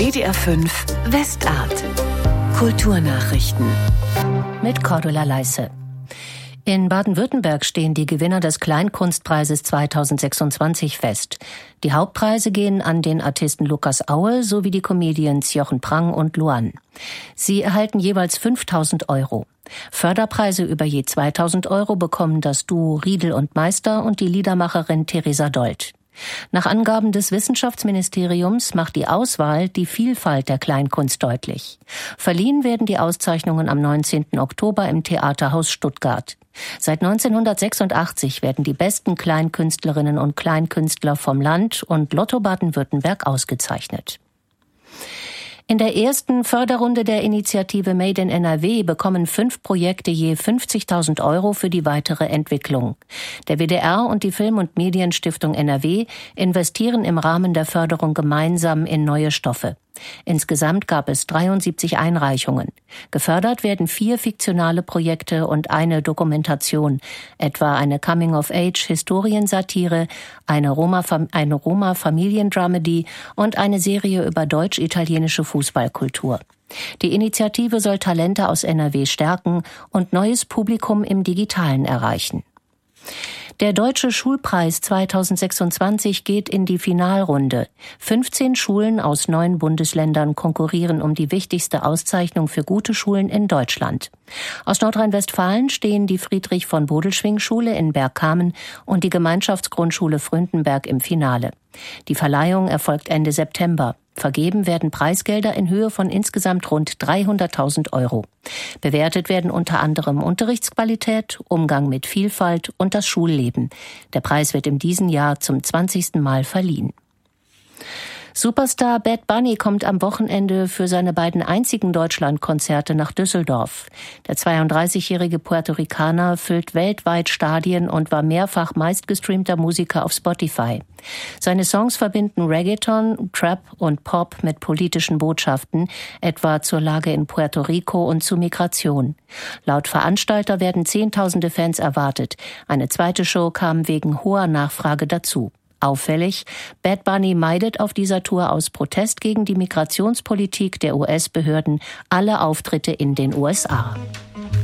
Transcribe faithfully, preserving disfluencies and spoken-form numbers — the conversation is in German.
D D R fünf Westart. Kulturnachrichten. Mit Cordula Leisse. In Baden-Württemberg stehen die Gewinner des Kleinkunstpreises zweitausendsechsundzwanzig fest. Die Hauptpreise gehen an den Artisten Lukas Aue sowie die Comedians Jochen Prang und Luan. Sie erhalten jeweils fünftausend Euro. Förderpreise über je zweitausend Euro bekommen das Duo Riedel und Meister und die Liedermacherin Theresa Dold. Nach Angaben des Wissenschaftsministeriums macht die Auswahl die Vielfalt der Kleinkunst deutlich. Verliehen werden die Auszeichnungen am neunzehnten Oktober im Theaterhaus Stuttgart. Seit neunzehnhundertsechsundachtzig werden die besten Kleinkünstlerinnen und Kleinkünstler vom Land und Lotto Baden-Württemberg ausgezeichnet. In der ersten Förderrunde der Initiative Made in N R W bekommen fünf Projekte je fünfzigtausend Euro für die weitere Entwicklung. Der W D R und die Film- und Medienstiftung N R W investieren im Rahmen der Förderung gemeinsam in neue Stoffe. Insgesamt gab es dreiundsiebzig Einreichungen. Gefördert werden vier fiktionale Projekte und eine Dokumentation, etwa eine Coming-of-Age-Historiensatire, eine Roma, eine Roma-Familiendramedy und eine Serie über deutsch-italienische Fußballkultur. Die Initiative soll Talente aus N R W stärken und neues Publikum im Digitalen erreichen. Der Deutsche Schulpreis zweitausendsechsundzwanzig geht in die Finalrunde. fünfzehn Schulen aus neun Bundesländern konkurrieren um die wichtigste Auszeichnung für gute Schulen in Deutschland. Aus Nordrhein-Westfalen stehen die Friedrich-von-Bodelschwingh-Schule in Bergkamen und die Gemeinschaftsgrundschule Fründenberg im Finale. Die Verleihung erfolgt Ende September. Vergeben werden Preisgelder in Höhe von insgesamt rund dreihunderttausend Euro. Bewertet werden unter anderem Unterrichtsqualität, Umgang mit Vielfalt und das Schulleben. Der Preis wird in diesem Jahr zum zwanzigsten Mal verliehen. Superstar Bad Bunny kommt am Wochenende für seine beiden einzigen Deutschlandkonzerte nach Düsseldorf. Der zweiunddreißigjährige Puerto Ricaner füllt weltweit Stadien und war mehrfach meistgestreamter Musiker auf Spotify. Seine Songs verbinden Reggaeton, Trap und Pop mit politischen Botschaften, etwa zur Lage in Puerto Rico und zu Migration. Laut Veranstalter werden Zehntausende Fans erwartet. Eine zweite Show kam wegen hoher Nachfrage dazu. Auffällig, Bad Bunny meidet auf dieser Tour aus Protest gegen die Migrationspolitik der U S-Behörden alle Auftritte in den U S A.